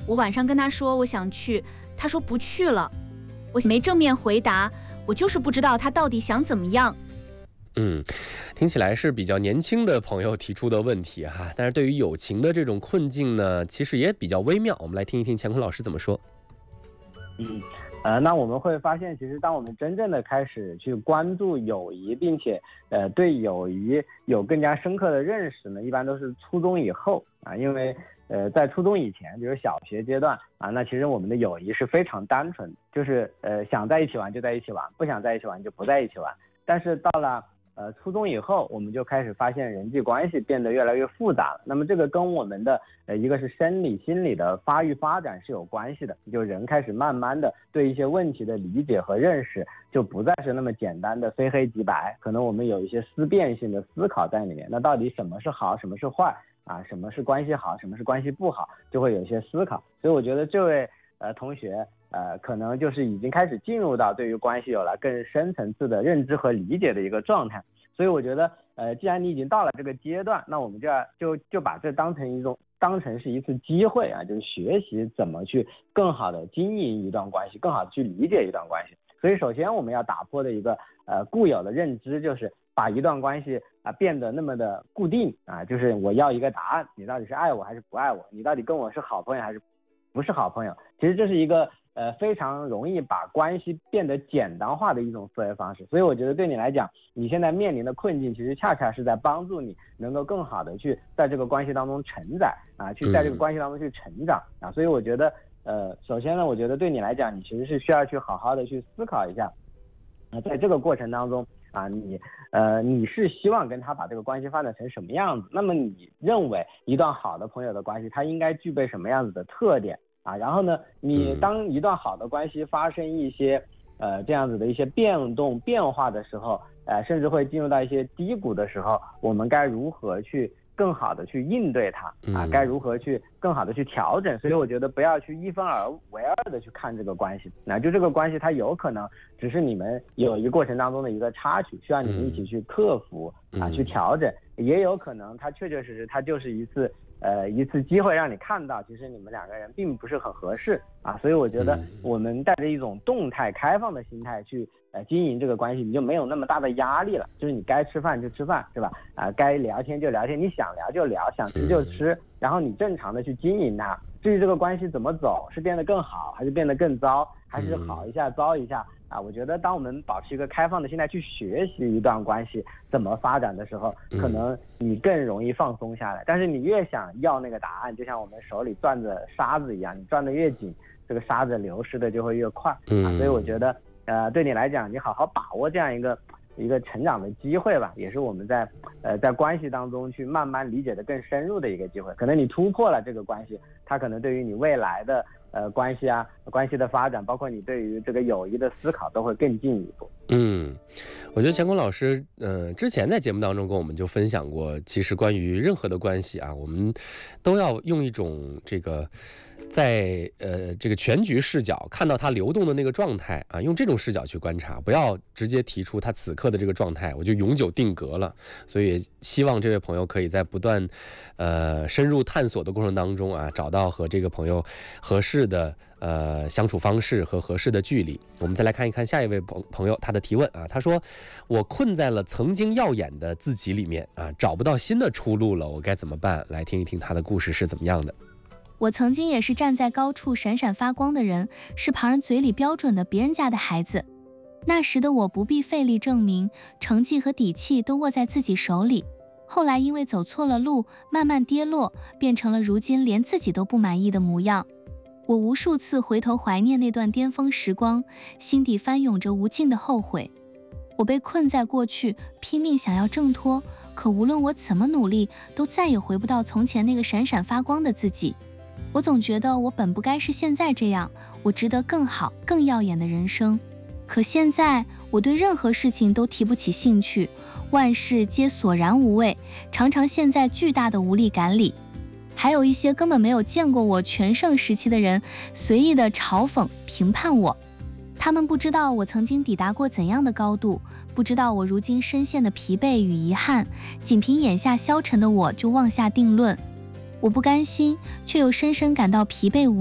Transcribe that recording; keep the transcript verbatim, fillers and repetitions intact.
我晚上跟他说我想去，他说不去了。我没正面回答，我就是不知道他到底想怎么样。 嗯，听起来是比较年轻的朋友提出的问题哈，但是对于友情的这种困境呢，其实也比较微妙。我们来听一听乾坤老师怎么说。 嗯，呃，那我们会发现，其实当我们真正的开始去关注友谊，并且呃对友谊有更加深刻的认识呢，一般都是初中以后啊，因为呃在初中以前，比如小学阶段啊，那其实我们的友谊是非常单纯，就是呃想在一起玩就在一起玩，不想在一起玩就不在一起玩。但是到了呃，初中以后，我们就开始发现人际关系变得越来越复杂了。那么这个跟我们的呃一个是生理、心理的发育发展是有关系的。就人开始慢慢的对一些问题的理解和认识，就不再是那么简单的非黑即白，可能我们有一些思辨性的思考在里面。那到底什么是好，什么是坏啊？什么是关系好，什么是关系不好，就会有一些思考。所以我觉得这位呃同学。呃，可能就是已经开始进入到对于关系有了更深层次的认知和理解的一个状态，所以我觉得，呃，既然你已经到了这个阶段，那我们就要就就把这当成一种当成是一次机会啊，就是学习怎么去更好的经营一段关系，更好的去理解一段关系。所以，首先我们要打破的一个呃固有的认知，就是把一段关系啊、呃、变得那么的固定啊，就是我要一个答案，你到底是爱我还是不爱我？你到底跟我是好朋友还是不是好朋友？其实这是一个。呃，非常容易把关系变得简单化的一种思维方式，所以我觉得对你来讲，你现在面临的困境，其实恰恰是在帮助你能够更好的去在这个关系当中承载啊，去在这个关系当中去成长啊，所以我觉得，呃，首先呢，我觉得对你来讲，你其实是需要去好好的去思考一下，啊，在这个过程当中啊，你呃你是希望跟他把这个关系发展成什么样子？那么你认为一段好的朋友的关系，它应该具备什么样子的特点？啊，然后呢，你当一段好的关系发生一些呃这样子的一些变动变化的时候，呃，甚至会进入到一些低谷的时候，我们该如何去更好的去应对它啊？该如何去更好的去调整？所以我觉得不要去一分而为二的去看这个关系，那就这个关系它有可能只是你们友谊过程当中的一个插曲，需要你们一起去克服啊，去调整，也有可能它确确实实它就是一次。呃，一次机会让你看到，其实你们两个人并不是很合适啊，所以我觉得我们带着一种动态开放的心态去呃经营这个关系，你就没有那么大的压力了。就是你该吃饭就吃饭，是吧？啊、呃，该聊天就聊天，你想聊就聊，想吃就吃，然后你正常的去经营它。至于这个关系怎么走，是变得更好，还是变得更糟，还是好一下糟一下？啊，我觉得当我们保持一个开放的心态去学习一段关系怎么发展的时候，可能你更容易放松下来。但是你越想要那个答案，就像我们手里攥着沙子一样，你攥得越紧，这个沙子流失的就会越快啊。所以我觉得，呃，对你来讲，你好好把握这样一个一个成长的机会吧，也是我们在呃在关系当中去慢慢理解的更深入的一个机会。可能你突破了这个关系，它可能对于你未来的。呃，关系啊，关系的发展，包括你对于这个友谊的思考，都会更进一步。 嗯，我觉得乾坤老师，呃，之前在节目当中跟我们就分享过，其实关于任何的关系啊，我们都要用一种这个。在呃这个全局视角看到它流动的那个状态啊，用这种视角去观察，不要直接提出它此刻的这个状态，我就永久定格了。所以也希望这位朋友可以在不断呃深入探索的过程当中啊，找到和这个朋友合适的呃相处方式和合适的距离。我们再来看一看下一位朋朋友他的提问啊，他说我困在了曾经耀眼的自己里面啊，找不到新的出路了，我该怎么办？来听一听他的故事是怎么样的。 我曾经也是站在高处闪闪发光的人，是旁人嘴里标准的别人家的孩子。那时的我不必费力证明，成绩和底气都握在自己手里。后来因为走错了路，慢慢跌落，变成了如今连自己都不满意的模样。我无数次回头怀念那段巅峰时光，心底翻涌着无尽的后悔。我被困在过去，拼命想要挣脱，可无论我怎么努力，都再也回不到从前那个闪闪发光的自己。我总觉得我本不该是现在这样，我值得更好更耀眼的人生。可现在我对任何事情都提不起兴趣，万事皆索然无味，常常陷在巨大的无力感里。还有一些根本没有见过我全盛时期的人，随意的嘲讽评判我。他们不知道我曾经抵达过怎样的高度，不知道我如今深陷的疲惫与遗憾，仅凭眼下消沉的我就妄下定论。我不甘心，却又深深感到疲惫无